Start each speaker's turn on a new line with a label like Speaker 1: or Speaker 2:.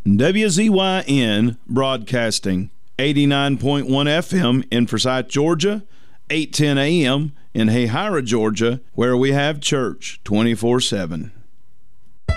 Speaker 1: WZYN Broadcasting, 89.1 FM in Forsyth, Georgia, 810 AM in Hahira, Georgia, where we have church 24/7.